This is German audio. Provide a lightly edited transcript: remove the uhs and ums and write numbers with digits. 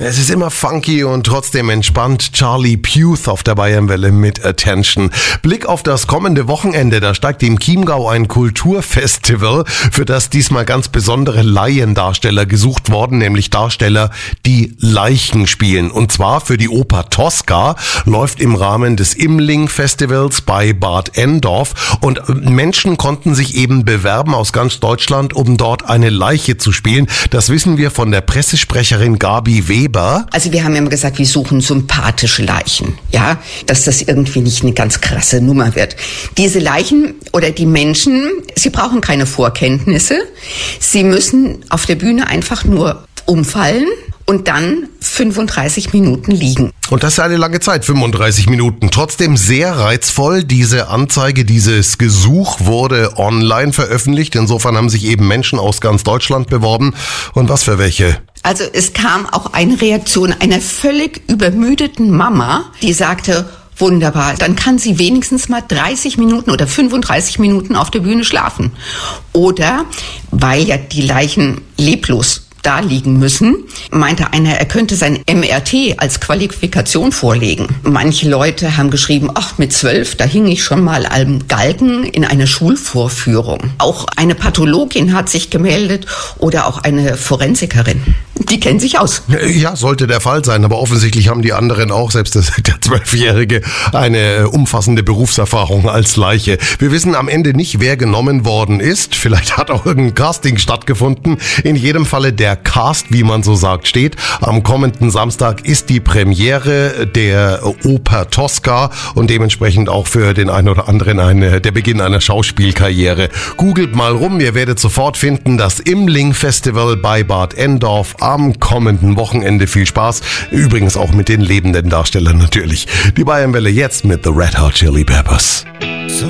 Es ist immer funky und trotzdem entspannt. Charlie Puth auf der Bayernwelle mit Attention. Blick auf das kommende Wochenende. Da steigt im Chiemgau ein Kulturfestival, für das diesmal ganz besondere Laiendarsteller gesucht worden, nämlich Darsteller, die Leichen spielen. Und zwar für die Oper Tosca, läuft im Rahmen des Imling-Festivals bei Bad Endorf. Und Menschen konnten sich eben bewerben aus ganz Deutschland, um dort eine Leiche zu spielen. Das wissen wir von der Pressesprecherin Gabi Weber. Also wir haben immer gesagt, wir suchen sympathische Leichen, ja, dass das irgendwie nicht eine ganz krasse Nummer wird. Diese Leichen oder die Menschen, sie brauchen keine Vorkenntnisse. Sie müssen auf der Bühne einfach nur umfallen und dann 35 Minuten liegen. Und das ist eine lange Zeit, 35 Minuten. Trotzdem sehr reizvoll. Diese Anzeige, dieses Gesuch wurde online veröffentlicht. Insofern haben sich eben Menschen aus ganz Deutschland beworben. Und was für welche? Also es kam auch eine Reaktion einer völlig übermüdeten Mama, die sagte, wunderbar, dann kann sie wenigstens mal 30 Minuten oder 35 Minuten auf der Bühne schlafen. Oder, weil ja die Leichen leblos da liegen müssen, meinte einer, er könnte sein MRT als Qualifikation vorlegen. Manche Leute haben geschrieben, ach, mit 12, da hing ich schon mal am Galgen in einer Schulvorführung. Auch eine Pathologin hat sich gemeldet oder auch eine Forensikerin. Die kennen sich aus. Ja, sollte der Fall sein, aber offensichtlich haben die anderen auch, selbst der 12-Jährige, eine umfassende Berufserfahrung als Leiche. Wir wissen am Ende nicht, wer genommen worden ist. Vielleicht hat auch irgendein Casting stattgefunden. In jedem Falle der Cast, wie man so sagt, steht. Am kommenden Samstag ist die Premiere der Oper Tosca und dementsprechend auch für den einen oder anderen der Beginn einer Schauspielkarriere. Googelt mal rum, ihr werdet sofort finden, das Imling-Festival bei Bad Endorf am kommenden Wochenende. Viel Spaß. Übrigens auch mit den lebenden Darstellern natürlich. Die Bayernwelle jetzt mit The Red Hot Chili Peppers.